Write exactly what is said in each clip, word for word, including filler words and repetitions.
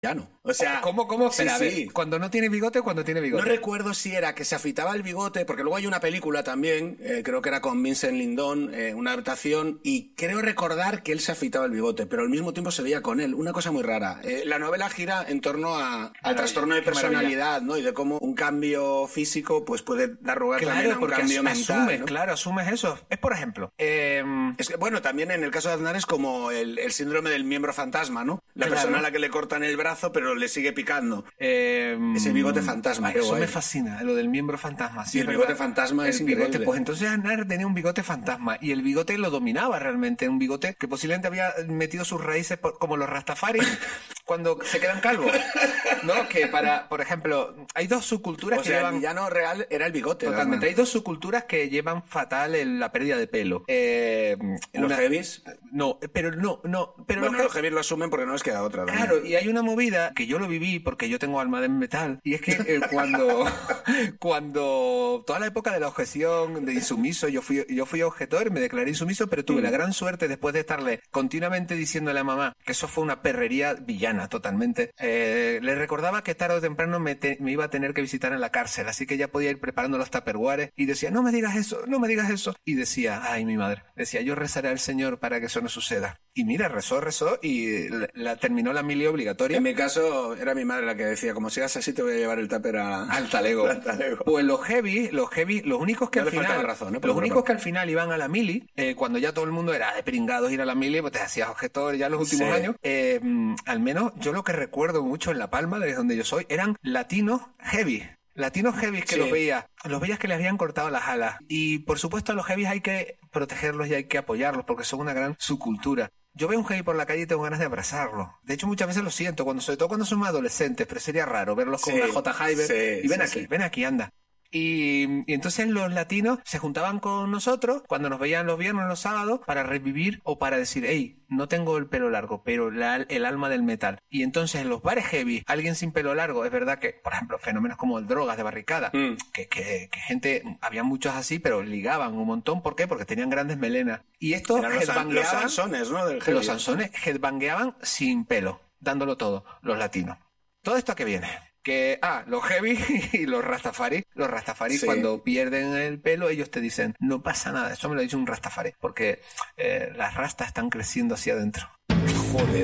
Ya no. O sea, ¿Cómo, cómo? sí, Espera, a ver, sí. ¿cuando no tiene bigote o cuando tiene bigote? No recuerdo si era que se afeitaba el bigote, porque luego hay una película también, eh, creo que era con Vincent Lindon, eh, una adaptación, y creo recordar que él se afeitaba el bigote, pero al mismo tiempo se veía con él. Una cosa muy rara. Eh, la novela gira en torno a, al trastorno de personalidad, ¿no? Y de cómo un cambio físico pues puede dar lugar Claro, también a un porque cambio asumes, mental, ¿no? claro, asumes eso. Es por ejemplo, eh, Es que, bueno, también en el caso de Aznar es como el, el síndrome del miembro fantasma, ¿no? La Claro. persona a la que le cortan el brazo, pero le sigue picando. Eh, Ese bigote fantasma, ay, qué eso guay. me fascina, lo del miembro fantasma. Sí, Y el es bigote verdad. fantasma El es bigote, increíble. pues entonces Aznar tenía un bigote fantasma y el bigote lo dominaba realmente, un bigote que posiblemente había metido sus raíces por- como los Rastafari cuando se quedan calvos, ¿no? Que para, por ejemplo, hay dos subculturas O que sea, llevan... el villano real era el bigote. Totalmente. Hay ¿verdad? dos subculturas que llevan fatal el- la pérdida de pelo. Eh, ¿Los una- heavies? No, pero no, no. Pero Bueno, los los heavies lo asumen porque no les queda otra. también. Claro, y hay una movida que yo lo viví porque yo tengo alma de metal, y es que eh, cuando, cuando toda la época de la objeción, de insumiso, yo fui, yo fui objetor, me declaré insumiso, pero tuve Mm. la gran suerte después de estarle continuamente diciéndole a mamá que eso fue una perrería villana totalmente. Eh, le recordaba que tarde o temprano me, te- me iba a tener que visitar en la cárcel, así que ya podía ir preparando los tupperwares y decía, no me digas eso, no me digas eso. Y decía, ay, mi madre, decía, yo rezaré al Señor para que eso no suceda. Y mira, rezó, rezó y la, la- terminó la mili obligatoria. En mi caso, era mi madre la que decía, como sigas así te voy a llevar el tupper a... Al talego. al talego. Pues los heavy, los heavy, los únicos que No al le faltaba final, razón, ¿eh? Por los otra únicos parte. que al final iban a la mili, eh, cuando ya todo el mundo era de pringados ir a la mili, pues te hacías objetor ya en los últimos Sí. años. Eh, mm, al menos yo lo que recuerdo mucho en La Palma, desde donde yo soy, eran latinos heavy. Latinos heavy que Sí. los veía, los veías que les habían cortado las alas. Y por supuesto a los heavy hay que protegerlos y hay que apoyarlos porque son una gran subcultura. Yo veo un heavy por la calle y tengo ganas de abrazarlo. De hecho, muchas veces lo siento, cuando, sobre todo cuando son más adolescentes, pero sería raro verlos con Sí, una J. Hyber. sí, y ven sí, aquí, sí. ven aquí, anda. Y, y entonces los latinos se juntaban con nosotros cuando nos veían los viernes o los sábados para revivir o para decir, hey, no tengo el pelo largo, pero la- el alma del metal. Y entonces en los bares heavy, alguien sin pelo largo, es verdad que, por ejemplo, fenómenos como el drogas de barricada, Mm. que, que, que gente, había muchos así, pero ligaban un montón. ¿Por qué? Porque tenían grandes melenas. Y estos Eran los, an- los headbangueaban, ansones, ¿no? Del heavy. los sansones headbangueaban sin pelo, dándolo todo, los latinos. ¿Todo esto a qué viene? Que, ah, los heavy y los rastafari. Los rastafari Sí. cuando pierden el pelo, ellos te dicen, no pasa nada. Eso me lo ha dicho un rastafari, porque eh, las rastas están creciendo hacia adentro. Joder.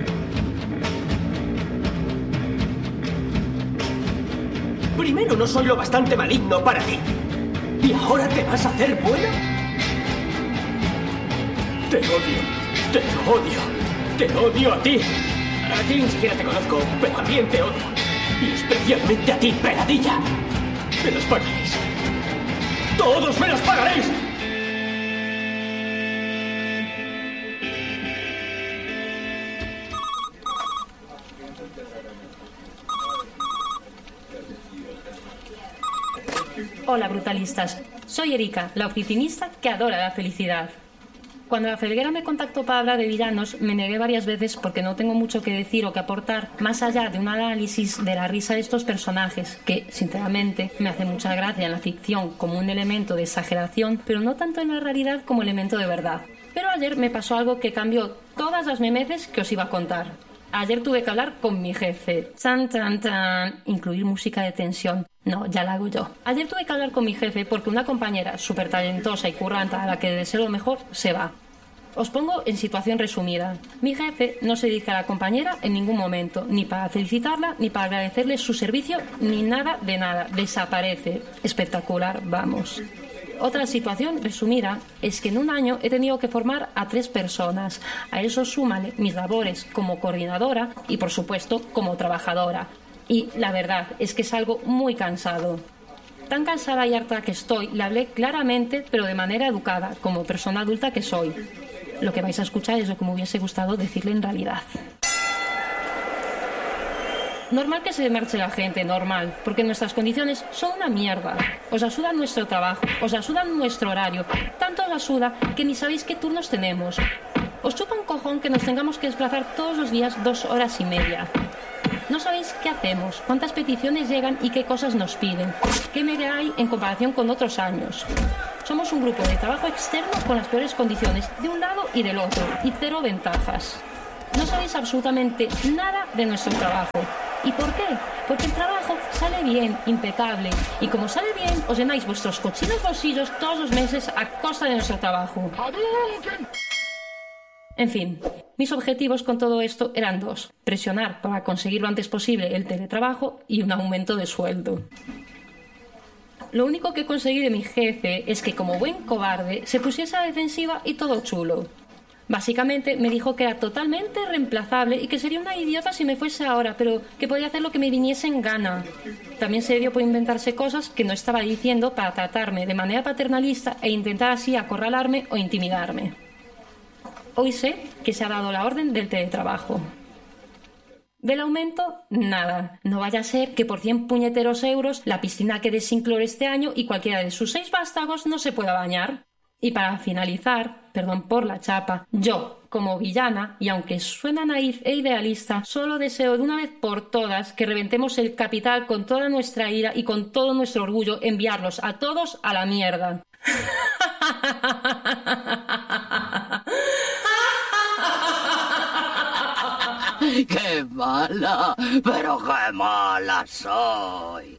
Primero no soy lo bastante maligno para ti. ¿Y ahora te vas a hacer buena? Te odio, te odio, te odio a ti. A ti ni siquiera te conozco, pero también te odio. Y especialmente a ti, peladilla. Me los pagaréis. ¡Todos me los pagaréis! Hola, brutalistas. Soy Erika, la oficinista que adora la felicidad. Cuando la felguera me contactó para hablar de villanos, me negué varias veces porque no tengo mucho que decir o que aportar más allá de un análisis de la risa de estos personajes, que, sinceramente, me hace mucha gracia en la ficción como un elemento de exageración, pero no tanto en la realidad como elemento de verdad. Pero ayer me pasó algo que cambió todas las memeces que os iba a contar. Ayer tuve que hablar con mi jefe. Chan, chan, chan. Incluir música de tensión. No, ya la hago yo. Ayer tuve que hablar con mi jefe porque una compañera súper talentosa y curranta a la que deseo lo mejor se va. Os pongo en situación resumida. Mi jefe no se dirige a la compañera en ningún momento, ni para felicitarla, ni para agradecerle su servicio, ni nada de nada. Desaparece. Espectacular, vamos. Otra situación resumida es que en un año he tenido que formar a tres personas. A eso súmale mis labores como coordinadora y, por supuesto, como trabajadora. Y la verdad es que es algo muy cansado. Tan cansada y harta que estoy, le hablé claramente, pero de manera educada, como persona adulta que soy. Lo que vais a escuchar es lo que me hubiese gustado decirle en realidad. Normal que se marche la gente, normal, porque nuestras condiciones son una mierda. Os asuda nuestro trabajo, os asuda nuestro horario, tanto os asuda que ni sabéis qué turnos tenemos. Os chupa un cojón que nos tengamos que desplazar todos los días dos horas y media. No sabéis qué hacemos, cuántas peticiones llegan y qué cosas nos piden, qué media hay en comparación con otros años. Somos un grupo de trabajo externo con las peores condiciones de un lado y del otro, y cero ventajas. no sabéis absolutamente nada de nuestro trabajo. ¿Y por qué? Porque el trabajo sale bien, impecable. Y como sale bien, os llenáis vuestros cochinos bolsillos todos los meses a costa de nuestro trabajo. En fin, mis objetivos con todo esto eran dos. Presionar para conseguir lo antes posible el teletrabajo y un aumento de sueldo. Lo único que conseguí de mi jefe es que, como buen cobarde, se pusiese a la defensiva y todo chulo. Básicamente me dijo que era totalmente reemplazable y que sería una idiota si me fuese ahora, pero que podía hacer lo que me viniese en gana. También se dio por inventarse cosas que no estaba diciendo para tratarme de manera paternalista e intentar así acorralarme o intimidarme. Hoy sé que se ha dado la orden del teletrabajo. Del aumento, nada. No vaya a ser que por cien puñeteros euros la piscina quede sin cloro este año y cualquiera de sus seis vástagos no se pueda bañar. Y para finalizar, perdón por la chapa, yo, como villana, y aunque suena naif e idealista, solo deseo de una vez por todas que reventemos el capital con toda nuestra ira y con todo nuestro orgullo, enviarlos a todos a la mierda. ¡Qué mala! ¡Pero qué mala soy!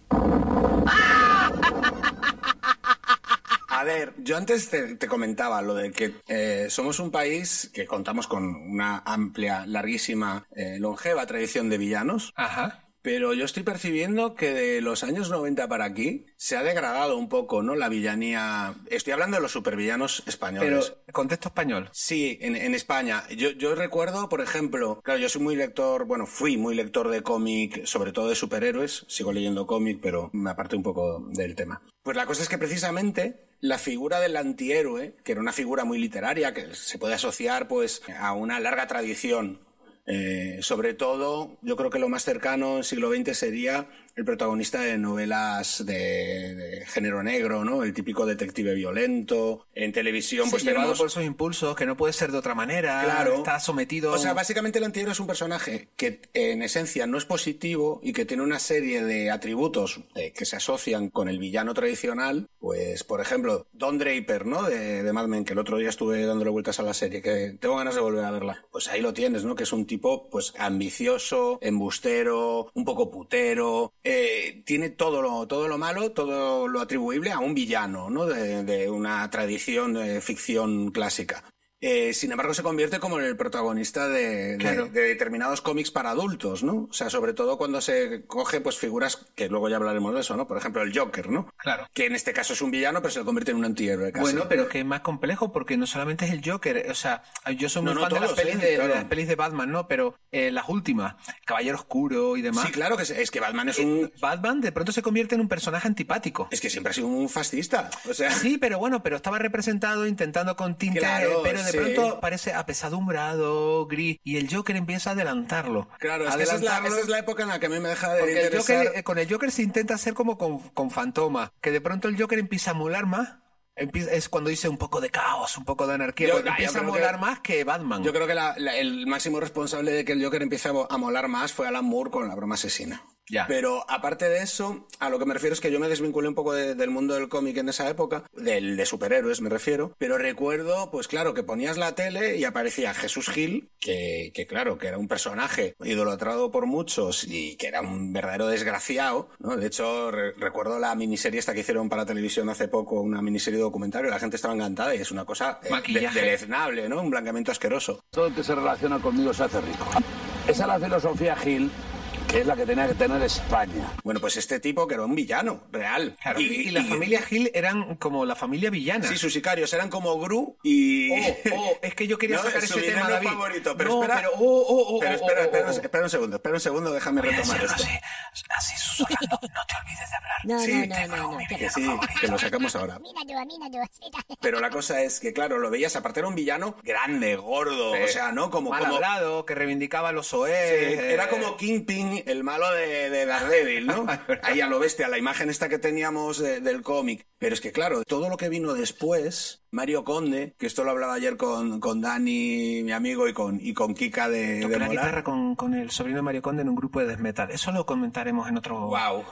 A ver, yo antes te, te comentaba lo de que eh, somos un país que contamos con una amplia, larguísima, eh, longeva tradición de villanos. Ajá. Pero yo estoy percibiendo que de los años noventa para aquí se ha degradado un poco, ¿no? La villanía... Estoy hablando de los supervillanos españoles. Pero, ¿contexto español? Sí, en, en España. Yo, yo recuerdo, por ejemplo... Claro, yo soy muy lector... Bueno, fui muy lector de cómic, sobre todo de superhéroes. Sigo leyendo cómic, pero me aparté un poco del tema. Pues la cosa es que precisamente la figura del antihéroe, que era una figura muy literaria, que se puede asociar, pues, a una larga tradición... Eh, sobre todo, yo creo que lo más cercano en siglo veinte sería el protagonista de novelas de, de género negro, ¿no? El típico detective violento. En televisión, sí, pues llevado tenemos... por esos impulsos, que no puede ser de otra manera. Claro. Está sometido... O sea, básicamente el antihéroe es un personaje que en esencia no es positivo y que tiene una serie de atributos eh, que se asocian con el villano tradicional. Pues, por ejemplo, Don Draper, ¿no? De, de Mad Men, que el otro día estuve dándole vueltas a la serie, que tengo ganas de volver a verla. Pues ahí lo tienes, ¿no? Que es un tipo, pues, ambicioso, embustero, un poco putero... Eh, tiene todo lo, todo lo malo, todo lo atribuible a un villano, ¿no? De, de una tradición de ficción clásica. Eh, sin embargo, se convierte como en el protagonista de, claro. de, de determinados cómics para adultos, ¿no? O sea, sobre todo cuando se coge, pues, figuras que luego ya hablaremos de eso, ¿no? Por ejemplo, el Joker, ¿no? Claro. Que en este caso es un villano, pero se lo convierte en un antihéroe casi. Bueno, pero que es más complejo porque no solamente es el Joker. O sea, yo soy muy no, no, fan todos, de, las pelis sí, de, claro. de las pelis de Batman, ¿no? Pero eh, las últimas, Caballero Oscuro y demás. Sí, claro, que es, es que Batman es un... Batman de pronto se convierte en un personaje antipático. Es que siempre ha sido un fascista, o sea... Sí, pero bueno, pero estaba representado intentando con tinte, Claro, pero de sí. pronto parece apesadumbrado, gris, y el Joker empieza a adelantarlo. Claro, es que esa es, la, esa es la época en la que a mí me deja de Porque el interesar... Joker, eh, con el Joker se intenta hacer como con, con Fantoma, que de pronto el Joker empieza a molar más. Empieza, es cuando dice un poco de caos, un poco de anarquía, Yo- cuando nah, yo empieza a creo molar que- más que Batman. Yo creo que la- la- el máximo responsable de que el Joker empiece a, mo- a molar más fue Alan Moore con La broma asesina. Ya. Pero aparte de eso, a lo que me refiero es que yo me desvinculé un poco de- del mundo del cómic en esa época, del de superhéroes me refiero, pero recuerdo, pues claro, que ponías la tele y aparecía Jesús Gil, que, que claro, que era un personaje idolatrado por muchos y que era un verdadero desgraciado, ¿no? De hecho, re- recuerdo la miniserie esta que hicieron para televisión hace poco, una miniserie documentario, la gente estaba encantada y es una cosa eh, de- Maquillaje. deleznable, ¿no? Un blanqueamiento asqueroso. Todo el que se relaciona conmigo se hace rico. Esa es la filosofía Gil, que es la que tenía que tener España. Bueno, pues este tipo que era un villano, real. Claro, y, y la familia Gil eran como la familia villana. Sí, sus sicarios eran como Gru y... Oh, oh, es que yo quería No, sacar es su ese tema, villano David. favorito, pero no, espera... pero, oh, oh, oh, pero oh, espera, oh, espera, oh, oh. espera un segundo, espera un segundo, déjame Voy a retomar decirlo esto. así, así susurrando, no te olvides de hablar. No, Sí, no, no, no, no. Que sí, que lo sacamos ahora. Mira yo, mira yo. Pero la cosa es que, claro, lo veías, aparte era un villano grande, gordo, Sí. o sea, ¿no? Como... Mal como hablado, que reivindicaba los O E. Sí, eh, era como Kingpin, el malo de, de Daredevil, ¿no? Ahí a lo bestia, la imagen esta que teníamos de- del cómic. Pero es que, claro, todo lo que vino después, Mario Conde, que esto lo hablaba ayer con, con Dani, mi amigo, y con, y con Kika de, Toqué de la Molar. guitarra con, con el sobrino de Mario Conde en un grupo de death metal. Eso lo comentaremos en otro, Wow, en Ma- otro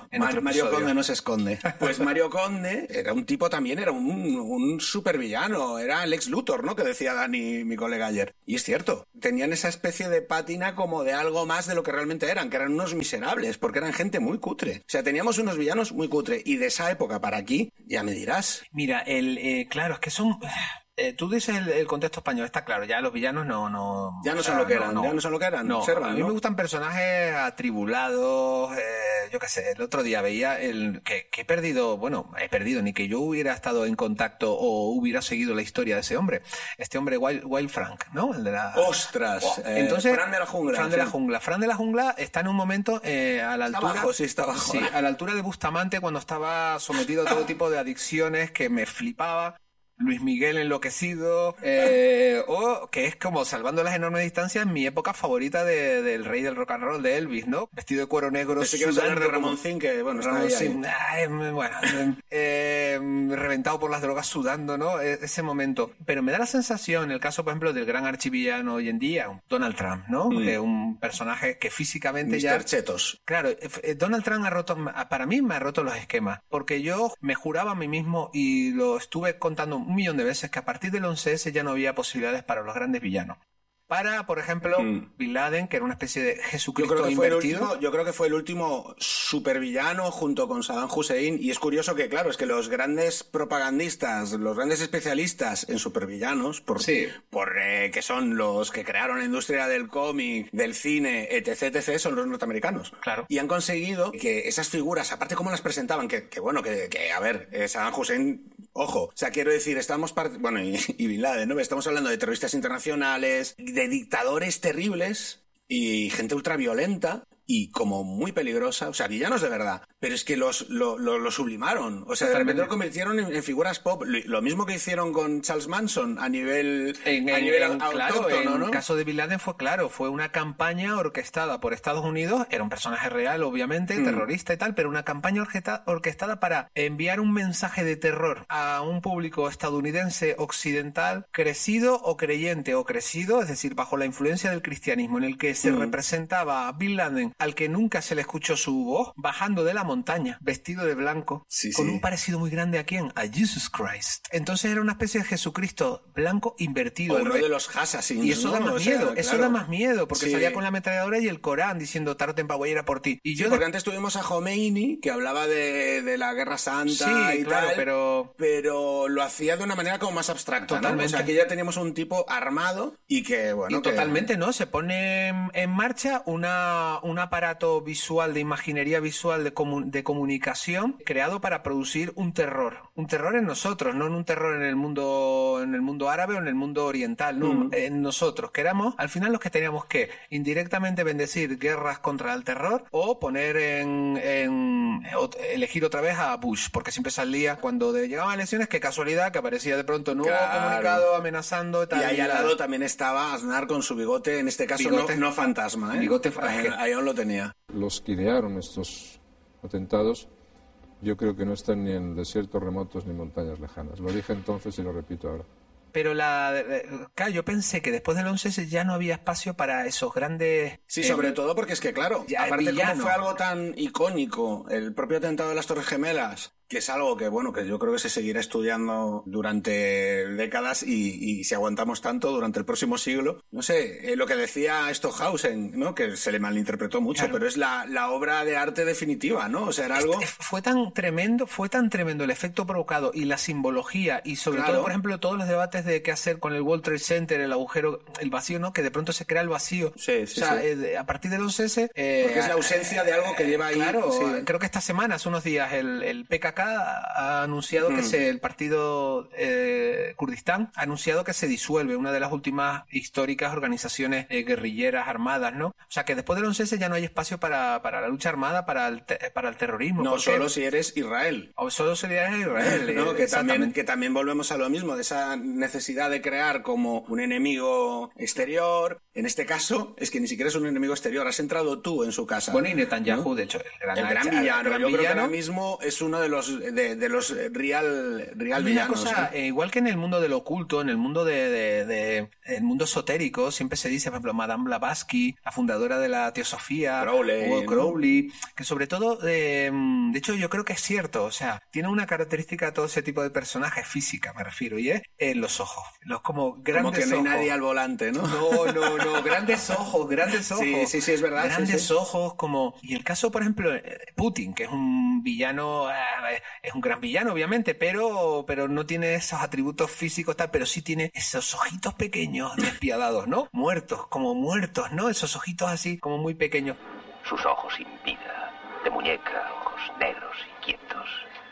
Mario episodio. Conde no se esconde. Pues Mario Conde era un tipo también, era un, un supervillano, era Lex Luthor, ¿no? Que decía Dani, mi colega ayer. Y es cierto, tenían esa especie de pátina como de algo más de lo que realmente eran, que eran unos miserables, porque eran gente muy cutre. O sea, teníamos unos villanos muy cutre. Y de esa época para aquí, ya me dirás. Mira, el eh, claro, es que son... Eh, tú dices el, el contexto español, está claro, ya los villanos no... no Ya no o son sea, lo que eran, ya no son lo que eran. No, Observa, a mí ¿no? me gustan personajes atribulados, eh, yo qué sé, el otro día veía el que, que he perdido, bueno, he perdido, ni que yo hubiera estado en contacto o hubiera seguido la historia de ese hombre, este hombre Wild, Wild Frank, ¿no? El de la... ¡Ostras! Oh, eh, entonces, Fran de la Jungla. Fran de la sí. Jungla. Fran de la Jungla está en un momento eh, a la Está altura... abajo, sí, está abajo. Sí, a la altura de Bustamante cuando estaba sometido a todo tipo de adicciones que me flipaba. Luis Miguel enloquecido, eh, o que es como salvando las enormes distancias, mi época favorita de, del rey del rock and roll de Elvis, ¿no? Vestido de cuero negro, Pensé que ibas a hablar de sudando como- Ramoncín, que bueno, está ahí, Ramoncín, ahí. ay, bueno, eh, reventado por las drogas, sudando, ¿no? E- Ese momento. Pero me da la sensación, el caso, por ejemplo, del gran archivillano hoy en día, Donald Trump, ¿no? Mm. Eh, un personaje que físicamente ya... mister Chetos. Claro, eh, Donald Trump ha roto, para mí me ha roto los esquemas, porque yo me juraba a mí mismo y lo estuve contando un millón de veces que a partir del once ese ya no había posibilidades para los grandes villanos. Para, por ejemplo, Mm. Bin Laden, que era una especie de Yo Jesucristo creo, que fue el invertido. último, yo creo que fue el último supervillano junto con Saddam Hussein. Y es curioso que, claro, es que los grandes propagandistas, los grandes especialistas en supervillanos, por, Sí. por eh, que son los que crearon la industria del cómic, del cine, etc, etc, son los norteamericanos. Claro. Y han conseguido que esas figuras, aparte cómo las presentaban, que, que bueno, que, que a ver, eh, Saddam Hussein... Ojo, o sea, quiero decir, estamos part... bueno, y, y Bin Laden, ¿no? Estamos hablando de terroristas internacionales, de dictadores terribles y gente ultraviolenta y como muy peligrosa, o sea, villanos de verdad, pero es que los lo, lo, lo sublimaron, o sea, de repente Totalmente. lo convirtieron en, en figuras pop, lo, lo mismo que hicieron con Charles Manson a nivel, En, a en- nivel en- claro, autóctono, en ¿no? el caso de Bin Laden fue claro, fue una campaña orquestada por Estados Unidos, era un personaje real, obviamente, Mm. terrorista y tal, pero una campaña orquesta- orquestada para enviar un mensaje de terror a un público estadounidense occidental crecido o creyente o crecido, es decir, bajo la influencia del cristianismo, en el que se Mm. representaba a Bin Laden, al que nunca se le escuchó su voz, bajando de la montaña, vestido de blanco, Sí, con sí. un parecido muy grande a quién, a Jesus Christ. Entonces era una especie de Jesucristo blanco invertido. O al uno re- de los Assassins, y eso da ¿no? más O sea, miedo, eso claro. da más miedo, porque Sí. salía con la ametralladora y el Corán diciendo tarde o temprano voy a ir a por ti. Y Sí, yo de- porque antes tuvimos a Khomeini, que hablaba de, de la Guerra Santa Sí, y claro, tal, pero- pero lo hacía de una manera como más abstracta, ¿no? Totalmente. O sea, aquí ya teníamos un tipo armado y que, bueno... Y que- totalmente, ¿no? Se pone en, en marcha una, un aparato visual, de imaginería visual de, comu- de comunicación creado para producir un terror. Un terror en nosotros, no en un terror en el mundo en el mundo árabe o en el mundo oriental, no, Mm. en nosotros. Que éramos, al final, los que teníamos que indirectamente bendecir guerras contra el terror o poner en, en o- elegir otra vez a Bush, porque siempre salía cuando de- llegaban elecciones, qué casualidad, que aparecía de pronto nuevo Claro. comunicado amenazando y tal. Y ahí al la- lado también estaba Aznar con su bigote, en este caso Bigote. no, no fantasma, ¿eh? Bigote ahí, fa- ahí aún lo tenía. Los que idearon estos atentados, yo creo que no están ni en desiertos remotos ni montañas lejanas. Lo dije entonces y lo repito ahora. Pero la, eh, claro, yo pensé que después del once ese ya no había espacio para esos grandes... Sí, eh, sobre todo porque es que, claro, ya, aparte como villano. fue algo tan icónico, el propio atentado de las Torres Gemelas, que es algo que, bueno, que yo creo que se seguirá estudiando durante décadas y, y si aguantamos tanto durante el próximo siglo. No sé, eh, lo que decía Stockhausen, ¿no? Que se le malinterpretó mucho, Claro. pero es la, la obra de arte definitiva, ¿no? O sea, era algo... Este, fue tan tremendo, fue tan tremendo el efecto provocado y la simbología y sobre Claro. todo, por ejemplo, todos los debates de qué hacer con el World Trade Center, el agujero, el vacío, ¿no? Que de pronto se crea el vacío. Sí, sí, o sea, sí. eh, de- a partir del once ese... eh, Porque es la ausencia de algo que lleva ahí... Claro, sí. creo que esta semana, hace unos días, el, el P K K ha anunciado que Mm. se, el partido eh, Kurdistán ha anunciado que se disuelve, una de las últimas históricas organizaciones eh, guerrilleras armadas, ¿no? O sea que después del once ese ya no hay espacio para, para la lucha armada, para el, te- para el terrorismo. No ¿Por qué? solo si eres Israel. O solo solidaridad a Israel. No, eh, que, también, exactamente. que también volvemos a lo mismo, de esa necesidad de crear como un enemigo exterior. En este caso, es que ni siquiera es un enemigo exterior, has entrado tú en su casa. Bueno, y Netanyahu, ¿no? de hecho, el gran, El gran el villano, gran yo creo que villano. ahora mismo es uno de los de, de los real, real Hay una villanos. cosa, ¿eh? eh, igual que en el mundo del oculto, en el mundo de, de- de- el mundo esotérico, siempre se dice, por ejemplo, Madame Blavatsky, la fundadora de la Teosofía, Crowley, o ¿no? Crowley, que sobre todo eh, De hecho, yo creo que es cierto. O sea, tiene una característica todo ese tipo de personajes física, me refiero, y es en los ojos. Los como grandes Como que no hay ojos. nadie al volante, ¿no? No, no, no. Grandes ojos, grandes ojos. Sí, sí, sí, es verdad. Grandes sí, sí. ojos, como... Y el caso, por ejemplo, Putin, que es un villano... eh, es un gran villano, obviamente, pero, pero no tiene esos atributos físicos, tal, pero sí tiene esos ojitos pequeños, despiadados, ¿no? Muertos, como muertos, ¿no? Esos ojitos así, como muy pequeños. Sus ojos sin vida, de muñeca, ojos negros y quietos.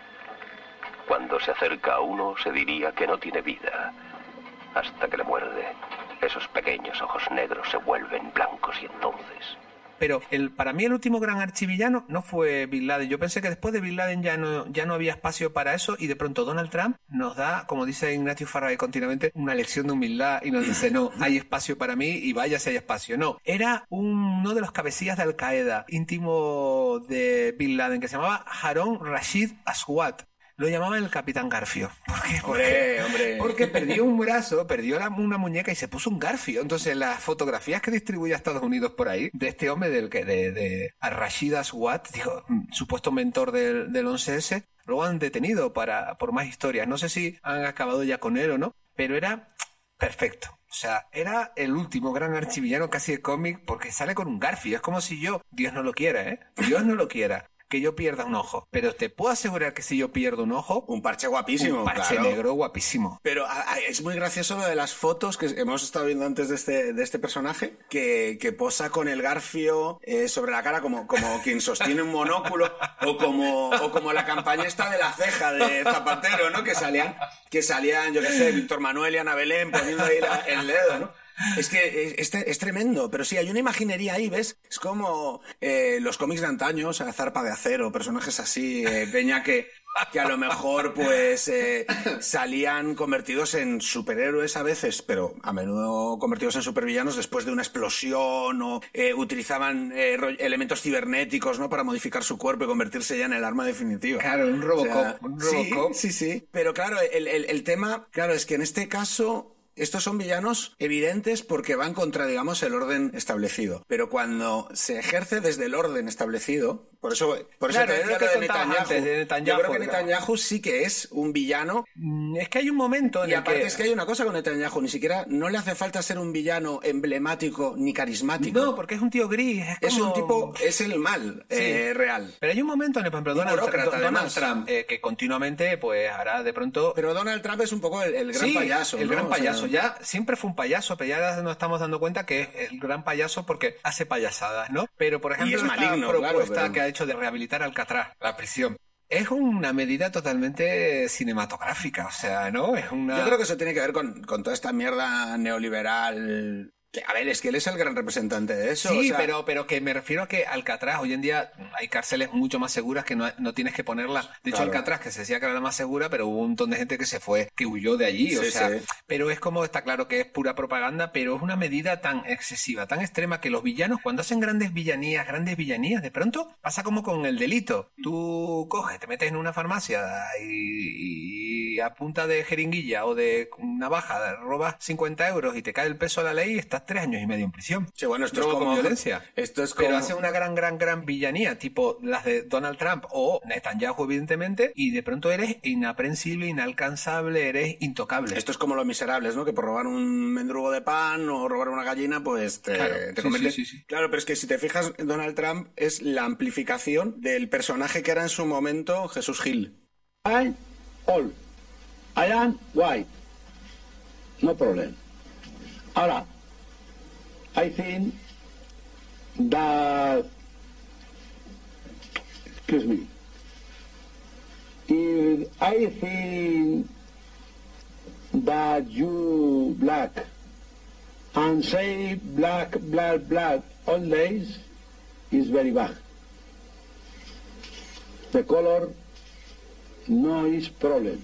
Cuando se acerca a uno se diría que no tiene vida, hasta que le muerde. Esos pequeños ojos negros se vuelven blancos y entonces... Pero el, para mí el último gran archivillano no fue Bin Laden. Yo pensé que después de Bin Laden ya no, ya no había espacio para eso y de pronto Donald Trump nos da, como dice Ignatius Farray continuamente, una lección de humildad y nos dice, no, hay espacio para mí y vaya si hay espacio. No, era uno de los cabecillas de Al Qaeda, íntimo de Bin Laden, que se llamaba Harun Rashid Aswad. Lo llamaban el Capitán Garfio. ¿Por qué? Hombre, hombre. Porque perdió un brazo, perdió la, una muñeca y se puso un garfio. Entonces, las fotografías que distribuye a Estados Unidos por ahí, de este hombre del que de, de Rashid Aswad, digo, supuesto mentor del, del once ese, lo han detenido para, por más historias. No sé si han acabado ya con él o no, pero era perfecto. O sea, era el último gran archivillano casi de cómic porque sale con un garfio. Es como si yo, Dios no lo quiera, ¿eh? Dios no lo quiera, que yo pierda un ojo. Pero te puedo asegurar que si yo pierdo un ojo... Un parche guapísimo, Un parche claro. negro guapísimo. Pero a, a, es muy gracioso lo de las fotos que hemos estado viendo antes de este, de este personaje, que, que posa con el garfio eh, sobre la cara como, como quien sostiene un monóculo, o como, o como la campaña esta de la ceja de Zapatero, ¿no? Que salían, que salían, yo qué sé, Víctor Manuel y Ana Belén poniendo ahí la, el dedo, ¿no? Es que es, es tremendo, pero sí, hay una imaginería ahí, ¿ves? Es como eh, los cómics de antaño, o sea, Zarpa de Acero, personajes así, eh, Peña que, que a lo mejor pues eh, salían convertidos en superhéroes a veces, pero a menudo convertidos en supervillanos después de una explosión o eh, utilizaban eh, elementos cibernéticos, ¿no? Para modificar su cuerpo y convertirse ya en el arma definitiva. Claro, un Robocop. O sea, un Robocop. Sí, sí, sí. Pero claro, el, el, el tema, claro, es que en este caso... Estos son villanos evidentes porque van contra, digamos, el orden establecido. Pero cuando se ejerce desde el orden establecido, por eso, por Claro, eso te es lo decía que lo de contabas Netanyahu. antes de Netanyahu, Yo creo que claro. Netanyahu sí que es un villano. Es que hay un momento en Y el aparte que... es que hay una cosa con Netanyahu, ni siquiera no le hace falta ser un villano emblemático ni carismático. No, porque es un tío gris. Es, Es como... un tipo, es el mal Sí. eh, real. Pero hay un momento en el, por ejemplo, Y Donald, burócrata, Donald además. Trump, eh, que continuamente, pues ahora de pronto... Pero Donald Trump es un poco el, el gran Sí, payaso. el ¿no? gran O sea, payaso. Ya siempre fue un payaso, pero ya nos estamos dando cuenta que es el gran payaso porque hace payasadas, ¿no? Pero, por ejemplo, es esta maligno, propuesta claro, pero- que ha hecho de rehabilitar Alcatraz, la prisión, es una medida totalmente cinematográfica, o sea, ¿no? Es una... Yo creo que eso tiene que ver con, con toda esta mierda neoliberal. Que, a ver, es que él es el gran representante de eso. Sí, o sea, pero, pero que me refiero a que Alcatraz, hoy en día hay cárceles mucho más seguras que no, no tienes que ponerlas. De hecho, Claro. Alcatraz, que se decía que era la más segura, pero hubo un montón de gente que se fue, que huyó de allí. O Sí, sea, sí. pero es como, está claro que es pura propaganda, pero es una medida tan excesiva, tan extrema, que los villanos, cuando hacen grandes villanías, grandes villanías, de pronto pasa como con el delito. Tú coges, te metes en una farmacia y, y a punta de jeringuilla o de navaja robas cincuenta euros y te cae el peso a la ley y estás tres años y medio en prisión. Sí, bueno, esto Robo es como con violencia. Esto es como... Pero hace una gran, gran, gran villanía, tipo las de Donald Trump o Netanyahu, evidentemente, y de pronto eres inaprensible, inalcanzable, eres intocable. Esto es como Los Miserables, ¿no? Que por robar un mendrugo de pan o robar una gallina, pues te, Claro, te sí, convierte- sí, sí, sí. Claro, pero es que si te fijas, Donald Trump es la amplificación del personaje que era en su momento Jesús Gil. I'm old. I am white. No problem. Ahora, I think that, excuse me, if I think that you black and say black, black, black all days is very bad. The color no is problem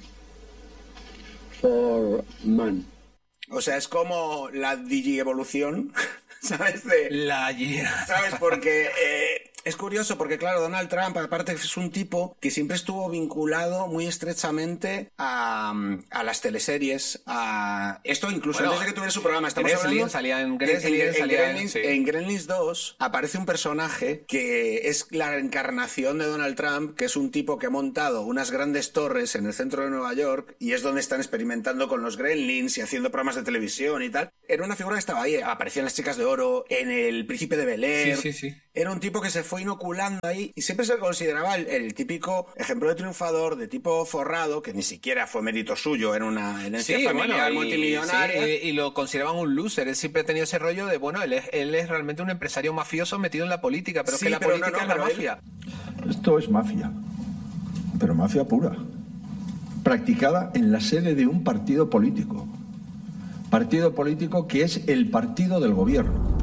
for man. O sea, es como la digievolución, ¿sabes? De, La... ¿Sabes? Porque eh, Es curioso porque, claro, Donald Trump, aparte es un tipo que siempre estuvo vinculado muy estrechamente a, a las teleseries, a esto incluso bueno, antes de que tuviera su programa. Estamos Greslin, hablando... salía en Greslin, en, en, salía en, Gremlins, sí. en Gremlins dos aparece un personaje que es la encarnación de Donald Trump, que es un tipo que ha montado unas grandes torres en el centro de Nueva York y es donde están experimentando con los Gremlins y haciendo programas de televisión y tal. Era una figura que estaba ahí, aparecían las chicas de oro, en el Príncipe de Bel-Air. Sí, sí, sí. Era un tipo que se fue inoculando ahí y siempre se consideraba el, el típico ejemplo de triunfador, de tipo forrado, que ni siquiera fue mérito suyo, era una herencia sí, familiar bueno, y, multimillonaria. Sí, y, y lo consideraban un loser. Él siempre ha tenido ese rollo de, bueno, él es, él es realmente un empresario mafioso metido en la política, pero sí, que la pero política no, no, es la mafia. Él... Esto es mafia, pero mafia pura, practicada en la sede de un partido político. Partido político que es el partido del gobierno.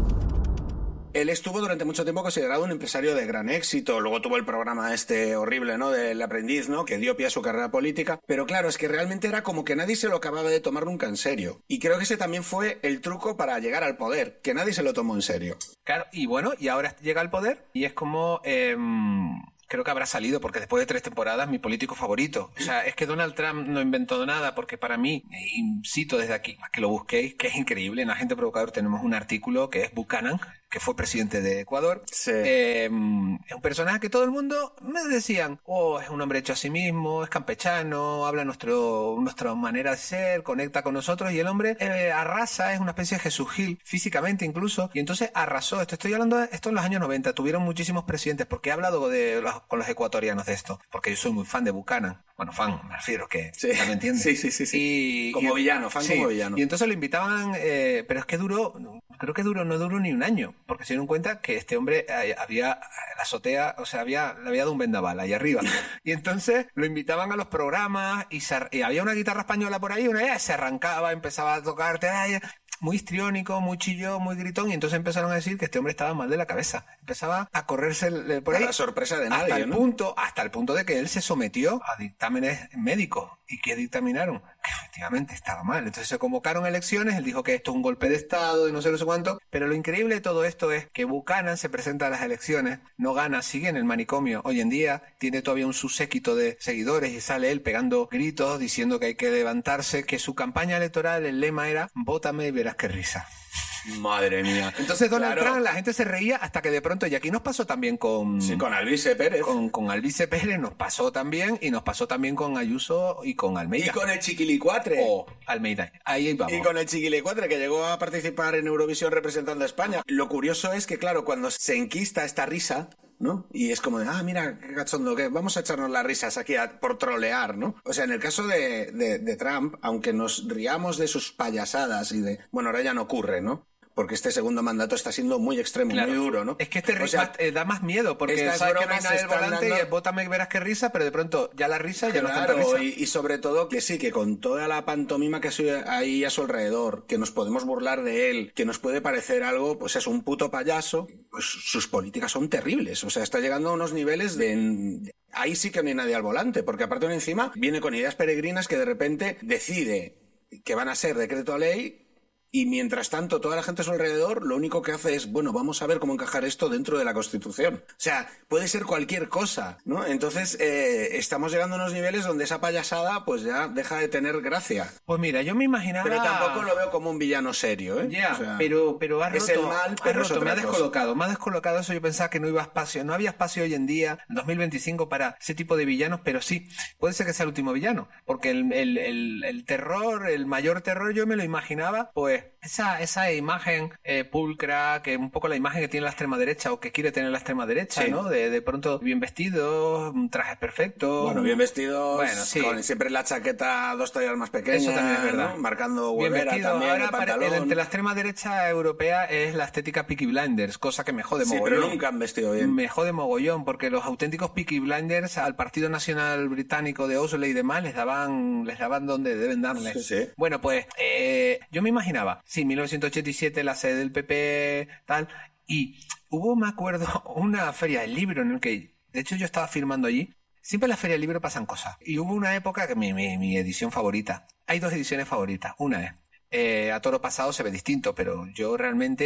Él estuvo durante mucho tiempo considerado un empresario de gran éxito, luego tuvo el programa este horrible, ¿no?, del aprendiz, ¿no?, que dio pie a su carrera política, pero claro, es que realmente era como que nadie se lo acababa de tomar nunca en serio. Y creo que ese también fue el truco para llegar al poder, que nadie se lo tomó en serio. Claro, y bueno, y ahora llega al poder y es como... Eh... Creo que habrá salido, porque después de tres temporadas, mi político favorito. O sea, es que Donald Trump no inventó nada, porque para mí, incito desde aquí, a que lo busquéis, que es increíble. En Agente Provocador tenemos un artículo que es Buchanan, que fue presidente de Ecuador. Sí. Eh, es un personaje que todo el mundo me decían, oh, es un hombre hecho a sí mismo, es campechano, habla nuestro, nuestra manera de ser, conecta con nosotros, y el hombre eh, arrasa, es una especie de Jesús Gil, físicamente incluso, y entonces arrasó. Esto estoy hablando de esto en los años noventa, tuvieron muchísimos presidentes, porque he hablado de los, con los ecuatorianos de esto, porque yo soy muy fan de Buchanan. Bueno, fan, me refiero, que sí. ¿me entiendes? Sí, sí, sí. sí. Y, como y, villano, fan sí. como villano. Y entonces lo invitaban, eh, pero es que duró, creo que duró, no duró ni un año, porque se dieron cuenta que este hombre eh, había, la azotea, o sea, había, le había dado un vendaval ahí arriba. Y entonces lo invitaban a los programas y, se, y había una guitarra española por ahí, una vez se arrancaba, empezaba a tocarte, ay, muy histriónico, muy chillón, muy gritón, y entonces empezaron a decir que este hombre estaba mal de la cabeza. Empezaba a correrse por ahí. A la sorpresa de nadie, hasta el ¿no? punto, hasta el punto de que él se sometió a dictámenes médicos. ¿Y qué dictaminaron? Que efectivamente estaba mal. Entonces se convocaron elecciones, él dijo que esto es un golpe de Estado y no sé, no sé cuánto. Pero lo increíble de todo esto es que Buchanan se presenta a las elecciones, no gana, sigue en el manicomio. Hoy en día tiene todavía un subséquito de seguidores y sale él pegando gritos, diciendo que hay que levantarse, que su campaña electoral, el lema era «Vótame y verás qué risa». Madre mía. Entonces Donald claro. Trump, la gente se reía hasta que de pronto, y aquí nos pasó también con... Sí, con Alvise Pérez. Con, con Alvise Pérez nos pasó también, y nos pasó también con Ayuso y con Almeida. Y con el Chiquilicuatre. O Almeida. Ahí vamos. Y con el Chiquilicuatre, que llegó a participar en Eurovisión representando a España. Lo curioso es que, claro, cuando se enquista esta risa, ¿no? Y es como de, ah, mira, qué cachondo, que vamos a echarnos las risas aquí a, por trolear, ¿no? O sea, en el caso de, de, de Trump, aunque nos riamos de sus payasadas y de... Bueno, ahora ya no ocurre, ¿no? Porque este segundo mandato está siendo muy extremo, claro. muy duro, ¿no? Es que este o sea, eh, da más miedo, porque sabes que no hay nadie al volante dando... y bótame y verás qué risa, pero de pronto ya la risa ya claro, no es tanta risa. Y, y sobre todo que sí, que con toda la pantomima que hay a su alrededor, que nos podemos burlar de él, que nos puede parecer algo, pues es un puto payaso, pues sus políticas son terribles. O sea, está llegando a unos niveles de... Ahí sí que no hay nadie al volante, porque aparte de encima viene con ideas peregrinas que de repente decide que van a ser decreto a ley. Y mientras tanto, toda la gente a su alrededor lo único que hace es, bueno, vamos a ver cómo encajar esto dentro de la Constitución. O sea, puede ser cualquier cosa, ¿no? Entonces, eh, estamos llegando a unos niveles donde esa payasada pues ya deja de tener gracia. Pues mira, yo me imaginaba... Pero tampoco lo veo como un villano serio, ¿eh? Ya, yeah, o sea, pero, pero ha roto, es el mal, pero ha roto, es me ha otra descolocado. cosa. Me ha descolocado eso, yo pensaba que no iba espacio. No había espacio hoy en día, en dos mil veinticinco, para ese tipo de villanos, pero sí, puede ser que sea el último villano. Porque el, el, el, el terror, el mayor terror, yo me lo imaginaba, pues, esa... esa imagen eh, pulcra, que un poco la imagen que tiene la extrema derecha o que quiere tener la extrema derecha, sí. ¿no? De, de pronto bien vestidos, trajes perfectos. Bueno, bien vestidos, bueno, sí. con siempre la chaqueta dos tallas más pequeñas. Eso también es verdad. ¿no? Marcando bien huevera vestido. también, Ahora, el pantalón. Para, el, entre la extrema derecha europea es la estética Peaky Blinders, cosa que me jode sí, mogollón. Pero nunca han vestido bien. Me jode mogollón, porque los auténticos Peaky Blinders al Partido Nacional Británico de Oslo y demás les daban, les daban donde deben darles. Sí, sí. Bueno, pues eh, yo me imaginaba, sí, mil novecientos ochenta y siete, la sede del P P, tal, y hubo, me acuerdo, una feria del libro en el que, de hecho, yo estaba firmando allí. Siempre en la feria del libro pasan cosas. Y hubo una época que mi, mi, mi edición favorita. Hay dos ediciones favoritas. Una es, eh, a toro pasado se ve distinto, pero yo realmente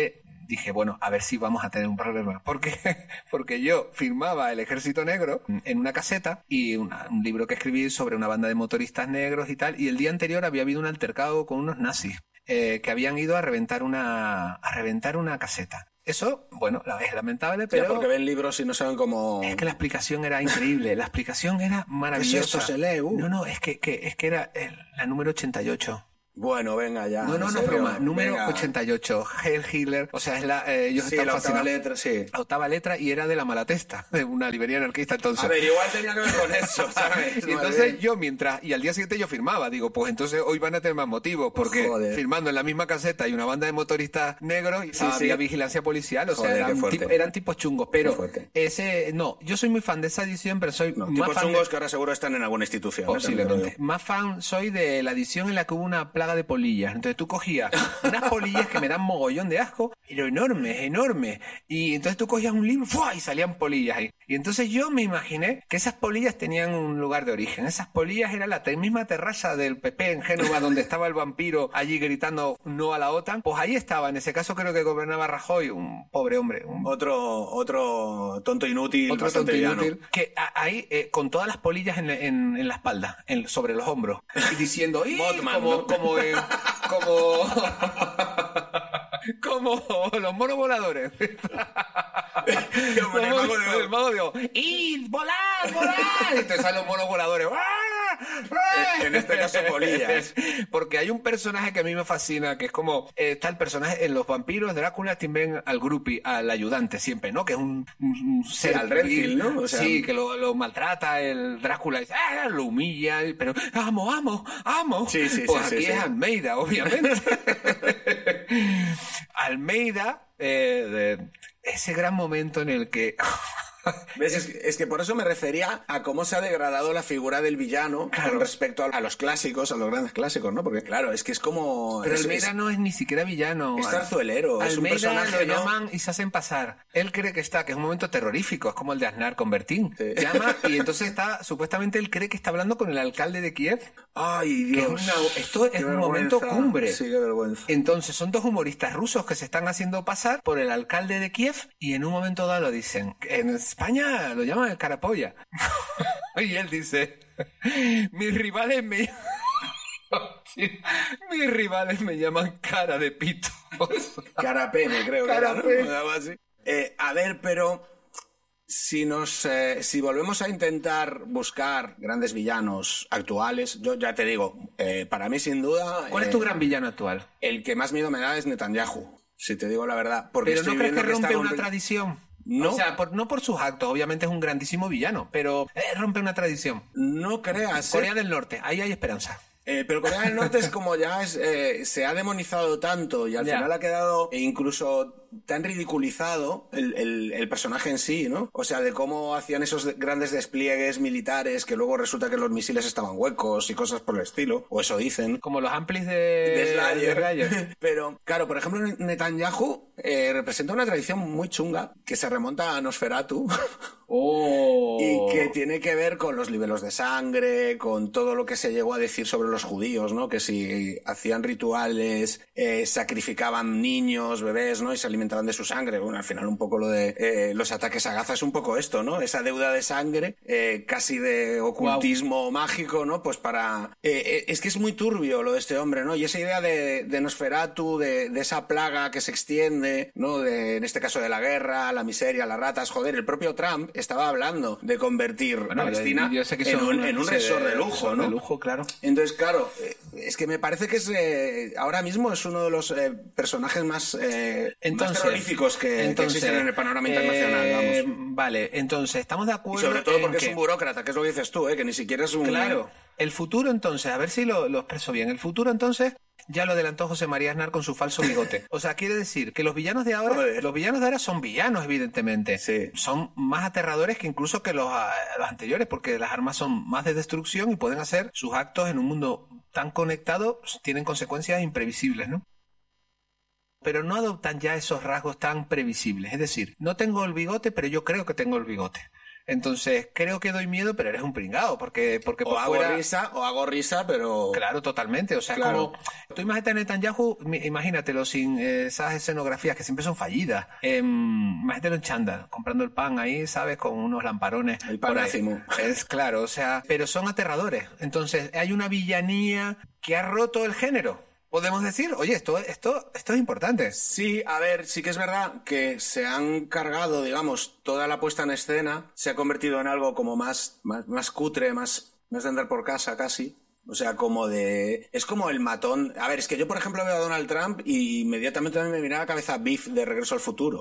dije, bueno, a ver si vamos a tener un problema. ¿Por qué? Porque yo firmaba El Ejército Negro en una caseta y una, un libro que escribí sobre una banda de motoristas negros y tal, y el día anterior había habido un altercado con unos nazis eh, que habían ido a reventar una, a reventar una caseta. Eso, bueno, es lamentable, pero... Ya, porque ven libros y no saben cómo... Es que la explicación era increíble, la explicación era maravillosa. ¿Esto se lee? Uh. No, no, es que, que, es que era el, la número ochenta y ocho. Bueno, venga ya. No, no, no, broma. Número venga. ochenta y ocho. Heil Hitler. O sea, es la, eh, ellos sí, están la octava fascinados. letra, sí. La octava letra y era de la Malatesta, de una librería anarquista entonces. A ver, igual tenía que ver con eso, ¿sabes? Y entonces yo mientras, y al día siguiente yo firmaba, digo, pues entonces hoy van a tener más motivos, porque Joder. firmando en la misma caseta y una banda de motoristas negros, y sí, había sí. vigilancia policial, o Joder, sea, eran, tipo, eran tipos chungos, pero ese, no, yo soy muy fan de esa edición, pero soy no, más tipos fan chungos de... que ahora seguro están en alguna institución. Posiblemente. ¿eh? Más fan soy de la edición en la que hubo una plaga de polillas. Entonces tú cogías unas polillas que me dan mogollón de asco, pero enormes, enormes. Y entonces tú cogías un libro ¡fua! Y salían polillas ahí. Y entonces yo me imaginé que esas polillas tenían un lugar de origen. Esas polillas era la misma terraza del P P en Génova donde estaba el vampiro allí gritando no a la OTAN. Pues ahí estaba. En ese caso creo que gobernaba Rajoy, un pobre hombre. Un... Otro, otro tonto inútil. Otro tonto inútil. Que a, ahí, eh, con todas las polillas en, en, en la espalda, en, sobre los hombros. Y diciendo, ¡y! Botman, como, ¿no? como, eh, como, como los monos voladores. Como el mago de Oz. El mago de Oz. ¡Id! ¡Volad! ¡Volad! Y te salen los monos voladores. En este caso, polillas. Porque hay un personaje que a mí me fascina, que es como, eh, está el personaje en los vampiros, Drácula, tienen al groupie, al ayudante siempre, ¿no? Que es un, un ser... Sí, al Redfield, ¿no? O sea, sí, que lo, lo maltrata el Drácula, y, ah, lo humilla, pero amo, amo, amo. Sí, sí, pues sí, aquí sí, es sí. Almeida, obviamente. Almeida, eh, de ese gran momento en el que... ¿Ves? Es, es que por eso me refería a cómo se ha degradado la figura del villano claro. con respecto a, a los clásicos, a los grandes clásicos, ¿no? Porque claro, es que es como... Pero es, Almeida es, no es ni siquiera villano. Es zarzuelero, Almeida es un personaje, lo ¿no? llaman y se hacen pasar. Él cree que está, que es un momento terrorífico, es como el de Aznar con Bertín. Sí. Llama y entonces está, supuestamente él cree que está hablando con el alcalde de Kiev. Ay, Dios. Que es una, esto es qué un vergüenza. momento cumbre. Sí, qué vergüenza. Entonces son dos humoristas rusos que se están haciendo pasar por el alcalde de Kiev y en un momento dado lo dicen. En España lo llaman el carapolla. Y él dice, mis rivales me mis rivales me llaman cara de pito. Carapene, creo Carapene. que era, ¿no? Así. Eh, a ver, pero si nos eh, si volvemos a intentar buscar grandes villanos actuales, yo ya te digo, eh, para mí sin duda... ¿Cuál eh, es tu gran villano actual? El que más miedo me da es Netanyahu, si te digo la verdad. Porque Pero estoy ¿no crees que viendo rompe está una con- tradición? No. O sea, por- no por sus actos, obviamente es un grandísimo villano, pero eh, rompe una tradición. No creas. Corea eh. del Norte, ahí hay esperanza. Eh, pero Corea del Norte es como ya es, eh, se ha demonizado tanto y al Ya. final ha quedado e incluso tan ridiculizado el, el, el personaje en sí, ¿no? O sea, de cómo hacían esos de- grandes despliegues militares que luego resulta que los misiles estaban huecos y cosas por el estilo, o eso dicen. Como los amplis de, De Slayer. de Slayer. Pero, claro, por ejemplo, Netanyahu eh, representa una tradición muy chunga que se remonta a Nosferatu. Oh. Y que tiene que ver con los libelos de sangre, con todo lo que se llegó a decir sobre los judíos, ¿no? Que si hacían rituales, eh, sacrificaban niños, bebés, ¿no? Y se alimentaban de su sangre. Bueno, al final un poco lo de eh, los ataques a Gaza es un poco esto, ¿no? Esa deuda de sangre, eh, casi de ocultismo wow. mágico, ¿no? Pues para... Eh, eh, es que es muy turbio lo de este hombre, ¿no? Y esa idea de, de Nosferatu, de, de esa plaga que se extiende, ¿no? De, en este caso de la guerra, la miseria, las ratas, joder, el propio Trump estaba hablando de convertir bueno, Palestina yo sé que en, son, un, en un sí, resort de, de lujo, ¿no? De lujo, claro. Entonces, claro, eh, es que me parece que es eh, ahora mismo es uno de los eh, personajes más, eh, entonces, más terroríficos que, entonces, que existen en el panorama eh, internacional, vamos. Vale, entonces, estamos de acuerdo. Y sobre todo porque en que... es un burócrata, que es lo que dices tú, ¿eh? Que ni siquiera es un... Claro. El futuro, entonces, a ver si lo, lo expreso bien. El futuro, entonces, ya lo adelantó José María Aznar con su falso bigote. O sea, quiere decir que los villanos de ahora, Joder. los villanos de ahora son villanos, evidentemente. Sí. Son más aterradores que incluso que los, los anteriores, porque las armas son más de destrucción y pueden hacer sus actos en un mundo tan conectado, tienen consecuencias imprevisibles, ¿no? Pero no adoptan ya esos rasgos tan previsibles. Es decir, no tengo el bigote, pero yo creo que tengo el bigote. Entonces, creo que doy miedo, pero eres un pringao, porque, porque o por hago fuera... risa, o hago risa, pero... Claro, totalmente. O sea, claro. como... Tú imagínate a Netanyahu, imagínatelo sin eh, esas escenografías que siempre son fallidas. Eh, imagínatelo en chándal, comprando el pan ahí, ¿sabes? Con unos lamparones. El pan ácimo. Es claro, o sea, pero son aterradores. Entonces, hay una villanía que ha roto el género. Podemos decir, oye, esto, esto, esto es importante. Sí, a ver, sí que es verdad que se han cargado, digamos, toda la puesta en escena, se ha convertido en algo como más, más, más cutre, más, más de andar por casa casi. O sea, como de... Es como el matón... A ver, es que yo, por ejemplo, veo a Donald Trump y inmediatamente me viene a la cabeza Biff de Regreso al Futuro.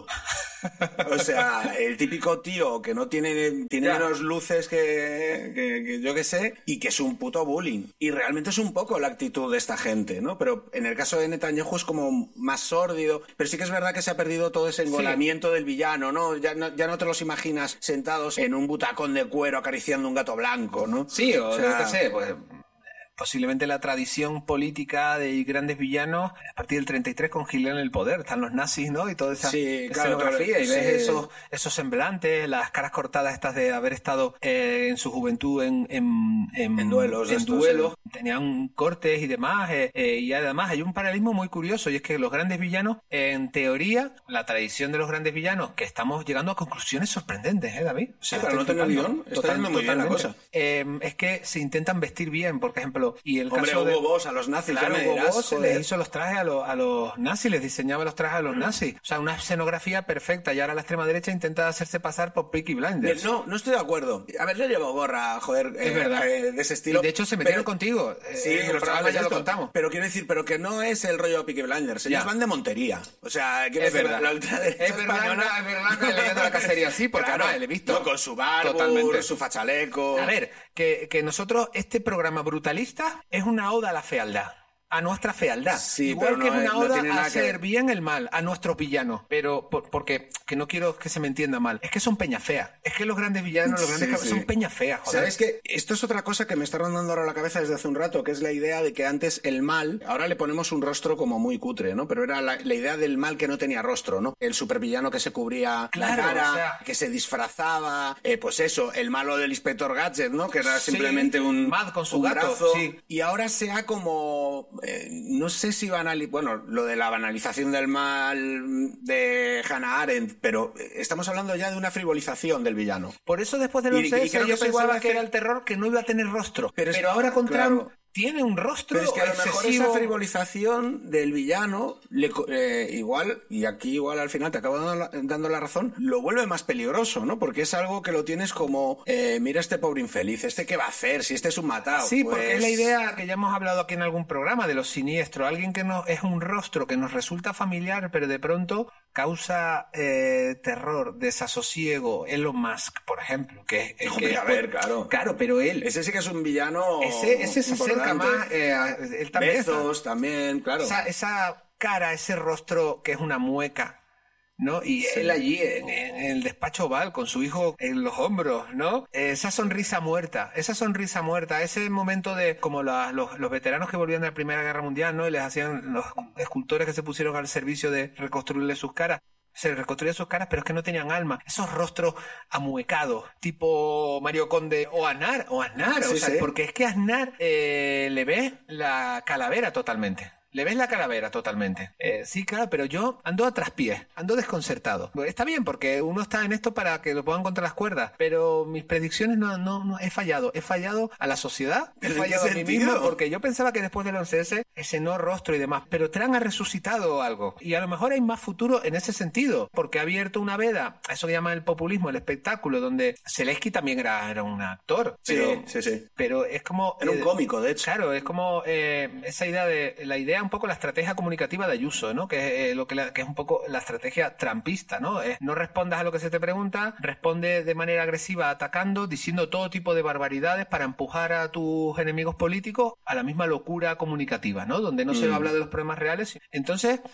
O sea, el típico tío que no tiene... Tiene Ya. menos luces que, que, que yo que sé, y que es un puto bullying. Y realmente es un poco la actitud de esta gente, ¿no? Pero en el caso de Netanyahu es como más sórdido. Pero sí que es verdad que se ha perdido todo ese engolamiento sí. del villano, ¿no? Ya, ¿no? ya no te los imaginas sentados en un butacón de cuero acariciando un gato blanco, ¿no? Sí, o, o sea, yo qué sé, pues... Posiblemente la tradición política de grandes villanos a partir del treinta y tres con Hitler en el poder. Están los nazis, ¿no? Y toda esa sí, claro, escenografía. Claro, y ves sí. esos, esos semblantes, las caras cortadas estas de haber estado eh, en su juventud en, en, en, en duelos. En estos, duelos. Sí. Tenían cortes y demás. Eh, eh, y además hay un paralelismo muy curioso. Y es que los grandes villanos, en teoría, la tradición de los grandes villanos, que estamos llegando a conclusiones sorprendentes, ¿eh, David? O sea, sí, pero no tener guión. Está yendo muy bien la cosa. Eh, es que se intentan vestir bien, por ejemplo. Y el Hombre, caso de... Hugo Boss a los nazis, claro, ya me Hugo dirás, Boss les hizo los trajes a, lo, a los nazis, les diseñaba los trajes a los nazis. O sea, una escenografía perfecta. Y ahora la extrema derecha intenta hacerse pasar por Peaky Blinders. No, no estoy de acuerdo. A ver, yo llevo gorra, joder, es eh, verdad. Eh, de ese estilo. Y de hecho se metieron pero, contigo. Sí, eh, los chavales ya lo contamos. Pero quiero decir, pero que no es el rollo Peaky Blinders. Ellos ya. van de Montería. O sea, quiero es decir, verdad. la ultraderecha es verdad, española... es verdad que leyendo la cacería sí, porque claro, no, le he visto. No, con su barbo, totalmente. su fachaleco... A ver, que, que nosotros, este programa brutalista es una oda a la fealdad. A nuestra fealdad. Sí, igual pero que no es una es, no oda tiene a nada hacer que... bien el mal, a nuestros villanos. Pero, por, porque, que no quiero que se me entienda mal, es que son peña fea. Es que los grandes villanos, los grandes sí, sí. son peña fea, joder. ¿Sabes qué? Esto es otra cosa que me está rondando ahora la cabeza desde hace un rato, que es la idea de que antes el mal, ahora le ponemos un rostro como muy cutre, ¿no? Pero era la, la idea del mal que no tenía rostro, ¿no? El supervillano que se cubría claro, la cara, o sea... que se disfrazaba, eh, pues eso, el malo del Inspector Gadget, ¿no? Que era sí, simplemente un... Mad con su un gato, brazo, sí. Y ahora sea como... Eh, no sé si banalizar... Bueno, lo de la banalización del mal de Hannah Arendt, pero estamos hablando ya de una frivolización del villano. Por eso después del once ese yo pensaba que era el terror que no iba a tener rostro. Pero, pero ahora con claro. Trump tiene un rostro pero es que a lo excesivo. mejor esa frivolización del villano le, eh, igual, y aquí igual al final te acabo dando la, dando la razón, lo vuelve más peligroso, ¿no? Porque es algo que lo tienes como eh, mira este pobre infeliz, este qué va a hacer, si este es un matado. Sí, pues... porque es la idea que ya hemos hablado aquí en algún programa de los siniestros, alguien que no es un rostro que nos resulta familiar, pero de pronto causa eh, terror, desasosiego. Elon Musk, por ejemplo, que es Hombre, que a ver, claro. Claro, pero él ese sí que es un villano. Ese, ese se acerca más, eh, a, él también. Bezos también, claro. Esa, esa cara, ese rostro que es una mueca, ¿no? Y sí. él allí en, en el despacho oval con su hijo en los hombros, ¿no? Esa sonrisa muerta, esa sonrisa muerta, ese momento de como la, los, los veteranos que volvían de la Primera Guerra Mundial, ¿no? Y les hacían los escultores que se pusieron al servicio de reconstruirle sus caras. Se reconstruían sus caras, pero es que no tenían alma. Esos rostros amuecados, tipo Mario Conde o Aznar, o Aznar, sí, o sea, sí. porque es que a Aznar eh, le ves la calavera totalmente. Le ves la calavera totalmente. Eh, sí, claro, pero yo ando a traspiés, ando desconcertado. Está bien, porque uno está en esto para que lo pongan contra las cuerdas, pero mis predicciones no, no, no he fallado. He fallado a la sociedad, he fallado a mí mismo, porque yo pensaba que después del once ese, ese no rostro y demás, pero Trump ha resucitado algo. Y a lo mejor hay más futuro en ese sentido, porque ha abierto una veda, eso que llama el populismo, el espectáculo, donde Zelensky también era, era un actor. Pero, sí, sí, sí. Pero es como... Era un eh, cómico, de hecho. Claro, es como eh, esa idea de... La idea un poco la estrategia comunicativa de Ayuso, ¿no? Que es, eh, lo que, la, que es un poco la estrategia trumpista, ¿no? Es, no respondas a lo que se te pregunta, responde de manera agresiva atacando, diciendo todo tipo de barbaridades para empujar a tus enemigos políticos a la misma locura comunicativa, ¿no? Donde no mm. se habla de los problemas reales. Entonces,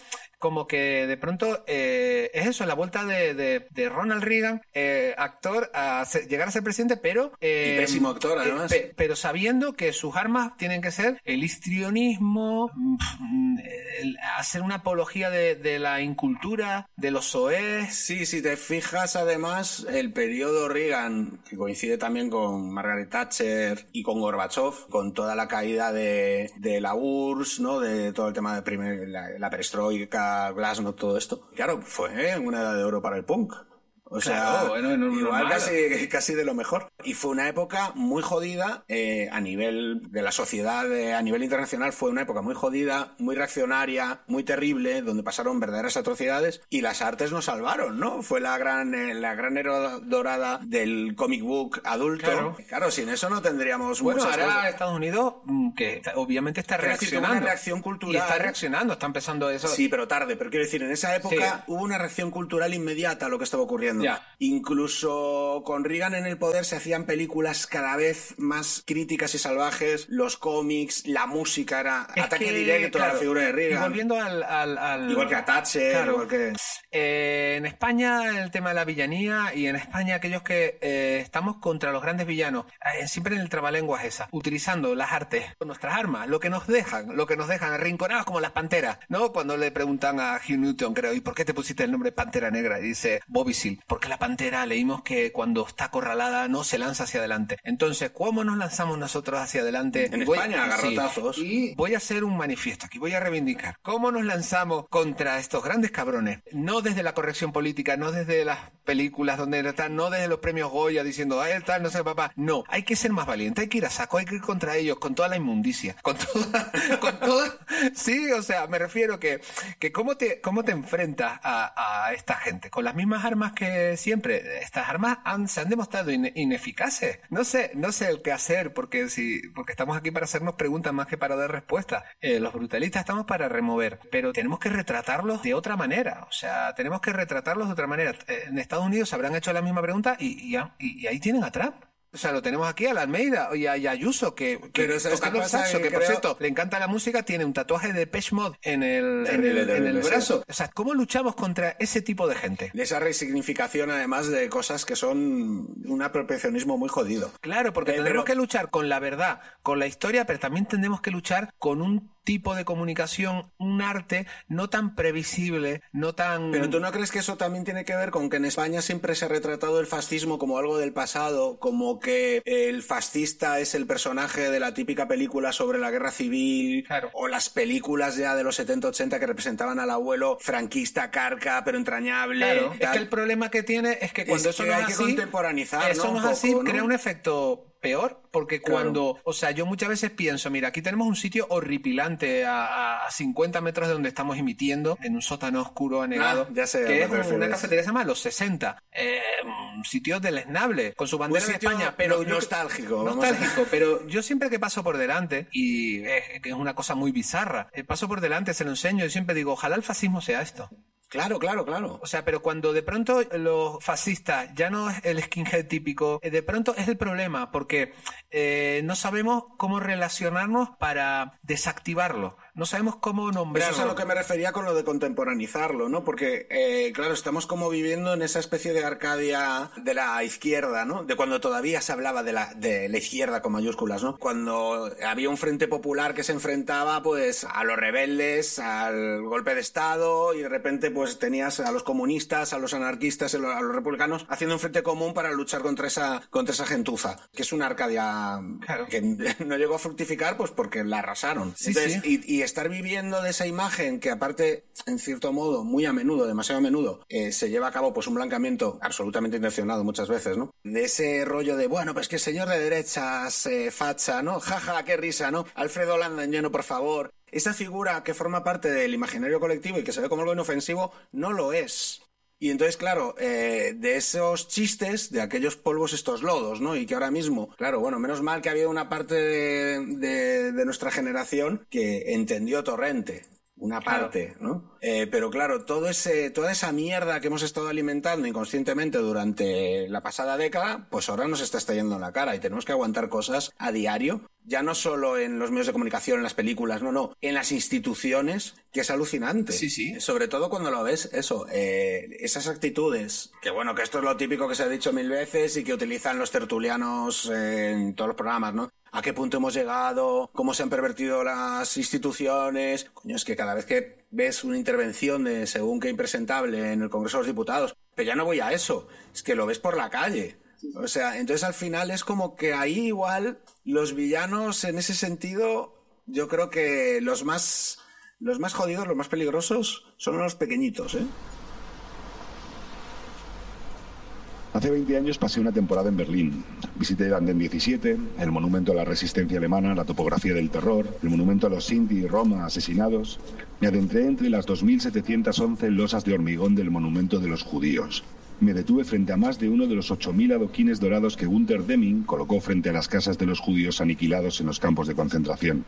como que de pronto eh, es eso, la vuelta de, de, de Ronald Reagan, eh, actor, a ser, llegar a ser presidente, pero... Eh, y pésimo actor, además. Eh, pe, pero sabiendo que sus armas tienen que ser el histrionismo, el hacer una apología de, de la incultura, de los soez. Sí, si te fijas, además, el periodo Reagan, que coincide también con Margaret Thatcher y con Gorbachev, con toda la caída de, de la U R S S, ¿no? De todo el tema de primer, la, la perestroika, glasnost, todo esto. Claro, fue una edad de oro para el punk. O sea, claro, bueno, no, igual no casi, casi de lo mejor. Y fue una época muy jodida eh, a nivel de la sociedad, eh, a nivel internacional fue una época muy jodida, muy reaccionaria, muy terrible, donde pasaron verdaderas atrocidades y las artes nos salvaron, ¿no? Fue la gran eh, la gran era dorada del comic book adulto. Claro, claro sin eso no tendríamos bueno, muchas ahora cosas. Estados Unidos, que obviamente está quiero reaccionando. Decir, una reacción cultural. Y está reaccionando, está empezando eso. Sí, pero tarde. Pero quiero decir, en esa época sí. hubo una reacción cultural inmediata a lo que estaba ocurriendo. Ya. Incluso con Reagan en el poder se hacían películas cada vez más críticas y salvajes, los cómics, la música era es ataque que, directo claro, a la figura de Reagan. Y volviendo al... al, al igual que a Thatcher, claro, igual que... Eh, en España el tema de la villanía y en España aquellos que eh, estamos contra los grandes villanos, eh, siempre en el trabalenguas esa, utilizando las artes, nuestras armas, lo que nos dejan, lo que nos dejan arrinconados como las panteras, ¿no? Cuando le preguntan a Hugh Newton, creo, ¿y por qué te pusiste el nombre Pantera Negra? Y dice, Bobby Seale, porque la pantera leímos que cuando está acorralada no se lanza hacia adelante. Entonces, ¿cómo nos lanzamos nosotros hacia adelante? En voy, España, a garrotazos. Sí, y voy a hacer un manifiesto aquí, voy a reivindicar. ¿Cómo nos lanzamos contra estos grandes cabrones? No desde la corrección política, no desde las películas donde están, no desde los premios Goya diciendo, ay, tal, no sé, papá. No, hay que ser más valiente, hay que ir a saco, hay que ir contra ellos, con toda la inmundicia, con toda, con toda, sí, o sea, me refiero que, que cómo te, cómo te enfrentas a, a esta gente, con las mismas armas que siempre. Estas armas han, se han demostrado in, ineficaces. No sé, no sé el qué hacer, porque si, porque estamos aquí para hacernos preguntas más que para dar respuestas. Eh, los brutalistas estamos para remover, pero tenemos que retratarlos de otra manera. O sea, tenemos que retratarlos de otra manera. En Estados Unidos se habrán hecho la misma pregunta y, y, y ahí tienen a Trump. O sea, lo tenemos aquí a la Almeida y a, y a Ayuso, que, que pero tocando el saxo, que, que por creo... cierto, le encanta la música, tiene un tatuaje de Depeche Mode en el, en el, en el brazo. O sea, ¿cómo luchamos contra ese tipo de gente? De esa resignificación, además, de cosas que son un apropiacionismo muy jodido. Claro, porque eh, tendremos pero... que luchar con la verdad, con la historia, pero también tendremos que luchar con un tipo de comunicación, un arte no tan previsible, no tan... Pero ¿tú no crees que eso también tiene que ver con que en España siempre se ha retratado el fascismo como algo del pasado, como que el fascista es el personaje de la típica película sobre la guerra civil, claro, o las películas ya de los setenta ochenta que representaban al abuelo franquista, carca, pero entrañable? Claro, tal. es que el problema que tiene es que cuando es eso que no hay es que así, contemporanizar, eso ¿no? no es Un así, poco, ¿no? crea un efecto peor, porque cuando, claro, o sea, yo muchas veces pienso, mira, aquí tenemos un sitio horripilante a, a cincuenta metros de donde estamos emitiendo, en un sótano oscuro anegado, ah, ya sé, que es un, una cafetería que se llama Los sesenta, eh, un sitio deleznable, con su bandera de España, pero no, nostálgico. Nostálgico, pero yo siempre que paso por delante, y es, que es una cosa muy bizarra, eh, paso por delante, se lo enseño y siempre digo, ojalá el fascismo sea esto. Claro, claro, claro. O sea, pero cuando de pronto los fascistas ya no es el skinhead típico, de pronto es el problema, porque eh, no sabemos cómo relacionarnos para desactivarlo. No sabemos cómo nombrarlo. Eso es a lo que me refería con lo de contemporanizarlo, ¿no? Porque, eh, claro, estamos como viviendo en esa especie de Arcadia de la izquierda, ¿no? De cuando todavía se hablaba de la, de la izquierda con mayúsculas, ¿no? Cuando había un frente popular que se enfrentaba, pues, a los rebeldes, al golpe de Estado, y de repente, pues, tenías a los comunistas, a los anarquistas, a los republicanos, haciendo un frente común para luchar contra esa, contra esa gentuza, que es una Arcadia, claro, que no llegó a fructificar, pues, porque la arrasaron. Sí, Entonces, sí. Y, y estar viviendo de esa imagen que aparte, en cierto modo, muy a menudo, demasiado a menudo, eh, se lleva a cabo pues un blanqueamiento absolutamente intencionado muchas veces, ¿no? De ese rollo de, bueno, pues que señor de derechas, eh, facha, ¿no? Jaja, ja, qué risa, ¿no? Alfredo Landañeno, por favor. Esa figura que forma parte del imaginario colectivo y que se ve como algo inofensivo, no lo es. Y entonces, claro, eh, de esos chistes, de aquellos polvos estos lodos, ¿no? Y que ahora mismo, claro, bueno, menos mal que había una parte de, de, de nuestra generación que entendió Torrente. una parte, claro. ¿no? Eh, pero claro, todo ese, toda esa mierda que hemos estado alimentando inconscientemente durante la pasada década, pues ahora nos está estallando en la cara y tenemos que aguantar cosas a diario, ya no solo en los medios de comunicación, en las películas, no, no, en las instituciones, que es alucinante. Sí, sí. Sobre todo cuando lo ves, eso, eh, esas actitudes, que bueno, que esto es lo típico que se ha dicho mil veces y que utilizan los tertulianos eh, en todos los programas, ¿no? ¿A qué punto hemos llegado? ¿Cómo se han pervertido las instituciones? Coño, es que cada vez que ves una intervención de según qué impresentable en el Congreso de los Diputados, pero ya no voy a eso, es que lo ves por la calle. O sea, entonces al final es como que ahí igual los villanos en ese sentido, yo creo que los más, los más jodidos, los más peligrosos son los pequeñitos, ¿eh? Hace veinte años pasé una temporada en Berlín. Visité el Andén diecisiete, el monumento a la resistencia alemana, la topografía del terror, el monumento a los Sinti y Roma asesinados. Me adentré entre las dos mil setecientas once losas de hormigón del monumento de los judíos. Me detuve frente a más de uno de los ocho mil adoquines dorados que Günter Deming colocó frente a las casas de los judíos aniquilados en los campos de concentración.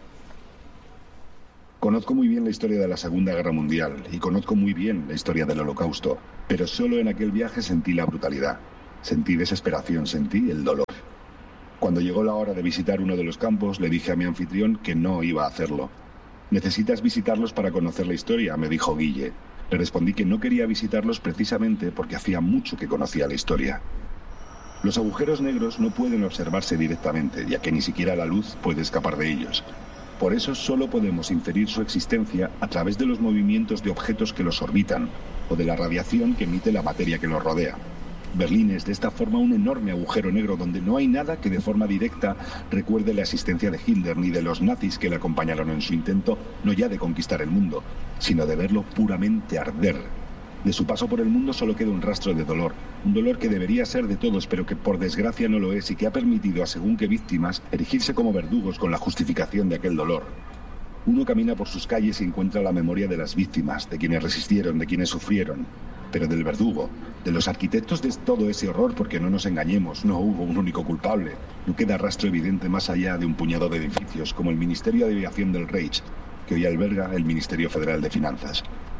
Conozco muy bien la historia de la Segunda Guerra Mundial y conozco muy bien la historia del Holocausto, pero solo en aquel viaje sentí la brutalidad. Sentí desesperación, sentí el dolor. Cuando llegó la hora de visitar uno de los campos, le dije a mi anfitrión que no iba a hacerlo. «Necesitas visitarlos para conocer la historia», me dijo Guille. Le respondí que no quería visitarlos precisamente porque hacía mucho que conocía la historia. Los agujeros negros no pueden observarse directamente, ya que ni siquiera la luz puede escapar de ellos. Por eso solo podemos inferir su existencia a través de los movimientos de objetos que los orbitan o de la radiación que emite la materia que los rodea. Berlín es de esta forma un enorme agujero negro donde no hay nada que de forma directa recuerde la existencia de Hitler ni de los nazis que le acompañaron en su intento no ya de conquistar el mundo, sino de verlo puramente arder. De su paso por el mundo solo queda un rastro de dolor, un dolor que debería ser de todos pero que por desgracia no lo es y que ha permitido a según qué víctimas erigirse como verdugos con la justificación de aquel dolor. Uno camina por sus calles y encuentra la memoria de las víctimas, de quienes resistieron, de quienes sufrieron, pero del verdugo, de los arquitectos de todo ese horror, porque no nos engañemos, no hubo un único culpable. No queda rastro evidente más allá de un puñado de edificios, como el Ministerio de Aviación del Reich, que hoy alberga el Ministerio Federal de Finanzas.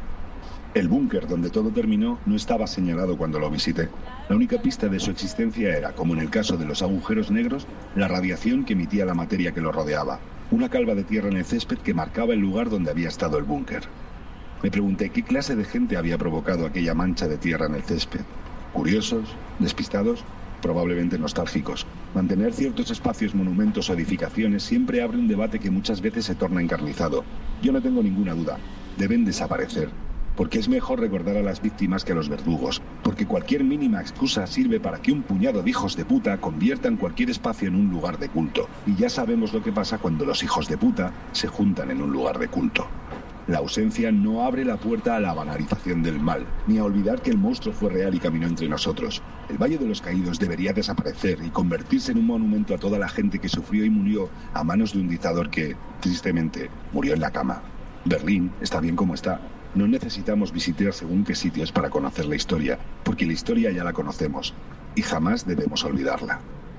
El búnker donde todo terminó no estaba señalado cuando lo visité. La única pista de su existencia era, como en el caso de los agujeros negros, la radiación que emitía la materia que lo rodeaba. Una calva de tierra en el césped que marcaba el lugar donde había estado el búnker. Me pregunté qué clase de gente había provocado aquella mancha de tierra en el césped. ¿Curiosos? ¿Despistados? Probablemente nostálgicos. Mantener ciertos espacios, monumentos o edificaciones siempre abre un debate que muchas veces se torna encarnizado. Yo no tengo ninguna duda. Deben desaparecer. Porque es mejor recordar a las víctimas que a los verdugos. Porque cualquier mínima excusa sirve para que un puñado de hijos de puta conviertan cualquier espacio en un lugar de culto. Y ya sabemos lo que pasa cuando los hijos de puta se juntan en un lugar de culto. La ausencia no abre la puerta a la banalización del mal, ni a olvidar que el monstruo fue real y caminó entre nosotros. El Valle de los Caídos debería desaparecer y convertirse en un monumento a toda la gente que sufrió y murió a manos de un dictador que, tristemente, murió en la cama. Berlín está bien como está. No necesitamos visitar según qué sitios para conocer la historia, porque la historia ya la conocemos y jamás debemos olvidarla.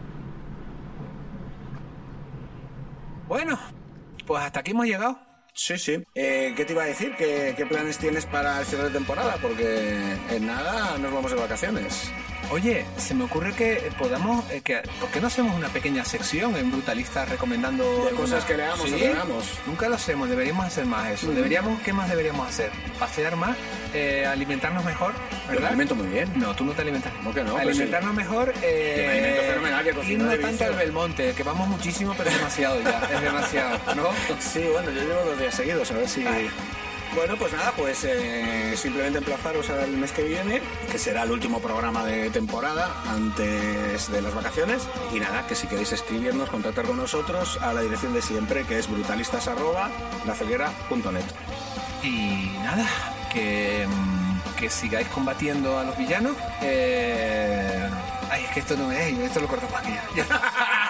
Bueno, pues hasta aquí hemos llegado. Sí, sí. Eh, ¿Qué te iba a decir? ¿Qué, ¿Qué planes tienes para el cierre de temporada? Porque en nada nos vamos de vacaciones. Oye, se me ocurre que podamos... Eh, que, ¿por qué no hacemos una pequeña sección en Brutalistas recomendando... De alguna... cosas que leamos ¿Sí? o que veamos. Nunca lo hacemos, deberíamos hacer más eso. Mm. Deberíamos, ¿qué más deberíamos hacer? ¿Pasear más? Eh, ¿Alimentarnos mejor? ¿Verdad? Yo me alimento muy bien. No, tú no te alimentas. ¿Cómo que no? Alimentarnos pues sí. mejor... Eh, Yo me alimento fenomenal, que cocino no de tanto al Belmonte, que vamos muchísimo, pero es demasiado ya. Es demasiado, ¿no? Sí, bueno, yo llevo dos días seguidos, a ver si... Ay. Bueno, pues nada, pues eh, simplemente emplazaros al mes que viene, que será el último programa de temporada antes de las vacaciones. Y nada, que si queréis escribirnos, contactar con nosotros a la dirección de siempre, que es brutalistas arroba lafelguera punto net. Y nada, que, que sigáis combatiendo a los villanos. Eh... Ay, es que esto no me... Esto lo cortamos aquí ya.